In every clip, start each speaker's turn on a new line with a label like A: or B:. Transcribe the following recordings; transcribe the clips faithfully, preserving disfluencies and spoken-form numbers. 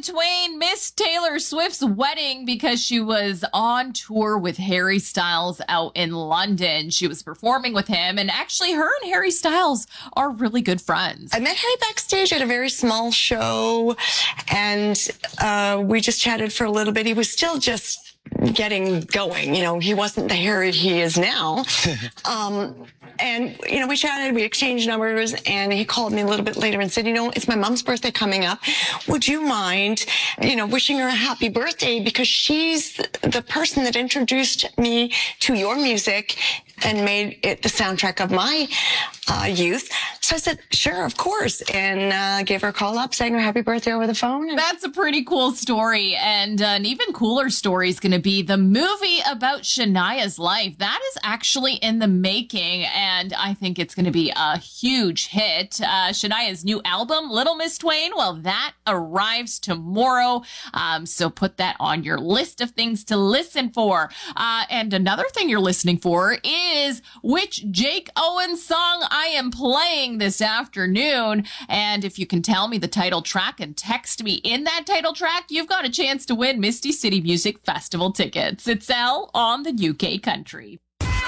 A: Twain missed Taylor Swift's wedding because she was on tour with Harry Styles out in London. She was performing with him, and actually her and Harry Styles are really good friends.
B: I met Harry backstage at a very small show, and uh, we just chatted for a little bit. He was still just getting going. You know, he wasn't the Harry he is now. um, and, you know, we chatted, we exchanged numbers, and he called me a little bit later and said, you know, it's my mom's birthday coming up. Would you mind, you know, wishing her a happy birthday, because she's the person that introduced me to your music and made it the soundtrack of my uh, youth. So I said, sure, of course, and uh, gave her a call up, sang her happy birthday over the phone. And
A: That's a pretty cool story. And uh, an even cooler story is going to be the movie about Shania's life. That is actually in the making, and I think it's going to be a huge hit. Uh, Shania's new album, Little Miss Twain, well, that arrives tomorrow. Um, so put that on your list of things to listen for. Uh, and another thing you're listening for is which Jake Owen song I am playing this afternoon. And if you can tell me the title track and text me in that title track, you've got a chance to win Misty City Music Festival tickets. It's L on the U K Country.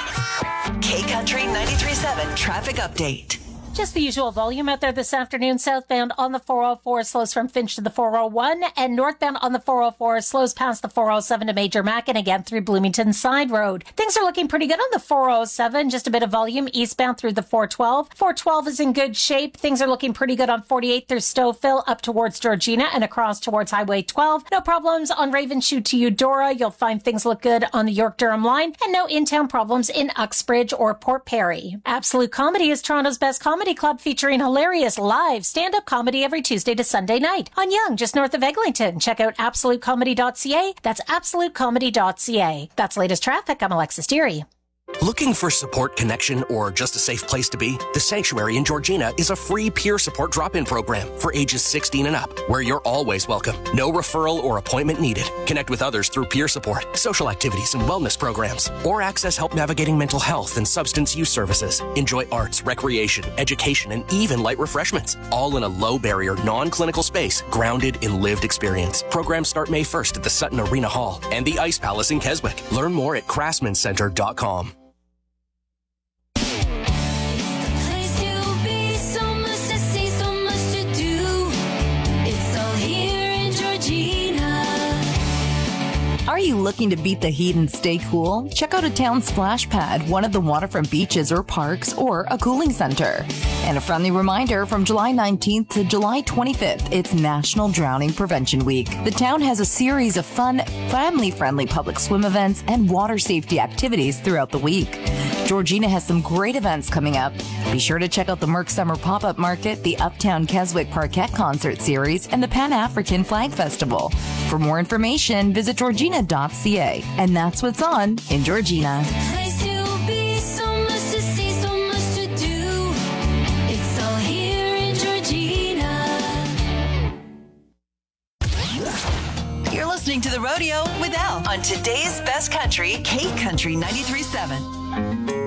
C: K Country ninety-three point seven traffic update.
D: Just the usual volume out there this afternoon. Southbound on the four oh four slows from Finch to the four oh one, and northbound on the four oh four slows past the four oh seven to Major Mac and again through Bloomington Side Road. Things are looking pretty good on the four oh seven, just a bit of volume eastbound through the four twelve. four twelve is in good shape. Things are looking pretty good on forty-eight through Stouffville up towards Georgina and across towards Highway twelve. No problems on Ravenshoe to Eudora. You'll find things look good on the York-Durham line, and no in-town problems in Uxbridge or Port Perry. Absolute Comedy is Toronto's best comedy club, featuring hilarious live stand-up comedy every Tuesday to Sunday night on Yonge, just north of Eglinton. Check out absolute comedy dot c a. That's absolute comedy dot c a. That's latest traffic. I'm Alexis Deary.
E: Looking for support, connection, or just a safe place to be? The Sanctuary in Georgina is a free peer support drop-in program for ages sixteen and up, where you're always welcome. No referral or appointment needed. Connect with others through peer support, social activities, and wellness programs, or access help navigating mental health and substance use services. Enjoy arts, recreation, education, and even light refreshments, all in a low-barrier, non-clinical space grounded in lived experience. Programs start May first at the Sutton Arena Hall and the Ice Palace in Keswick. Learn more at craftsman center dot com.
F: Are you looking to beat the heat and stay cool? Check out a town splash pad, one of the waterfront beaches or parks, or a cooling center. And a friendly reminder, from July nineteenth to July twenty-fifth, it's National Drowning Prevention Week. The town has a series of fun, family-friendly public swim events and water safety activities throughout the week. Georgina has some great events coming up. Be sure to check out the Merck Summer Pop-Up Market, the Uptown Keswick Parquet Concert Series, and the Pan-African Flag Festival. For more information, visit georgina dot c a. And that's what's on in Georgina.
C: You're listening to The Rodeo with Al on today's best country, K Country ninety-three point seven.